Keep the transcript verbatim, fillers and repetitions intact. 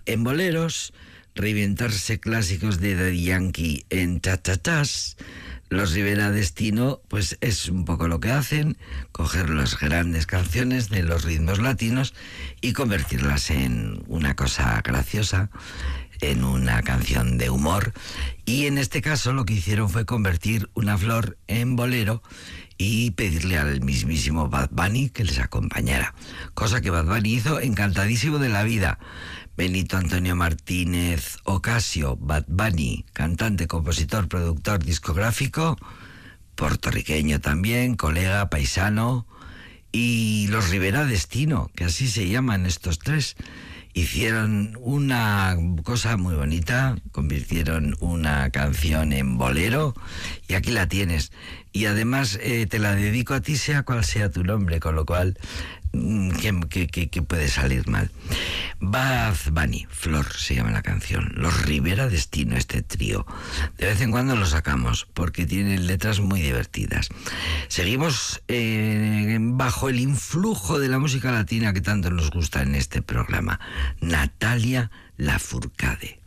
en boleros, reinventarse clásicos de Daddy Yankee en cha-cha-chas. Los Rivera Destino, pues es un poco lo que hacen, coger las grandes canciones de los ritmos latinos y convertirlas en una cosa graciosa, en una canción de humor. Y en este caso lo que hicieron fue convertir una flor en bolero y pedirle al mismísimo Bad Bunny que les acompañara, cosa que Bad Bunny hizo encantadísimo de la vida. Benito Antonio Martínez Ocasio, Bad Bunny, cantante, compositor, productor discográfico, puertorriqueño también, colega, paisano, y los Rivera Destino, que así se llaman estos tres, hicieron una cosa muy bonita, convirtieron una canción en bolero, y aquí la tienes. Y además eh, te la dedico a ti, sea cual sea tu nombre, con lo cual, ¿qué, qué, qué puede salir mal? Bad Bunny, Flor se llama la canción. Los Rivera Destino, este trío. De vez en cuando lo sacamos, porque tienen letras muy divertidas. Seguimos eh, bajo el influjo de la música latina que tanto nos gusta en este programa. Natalia Lafourcade.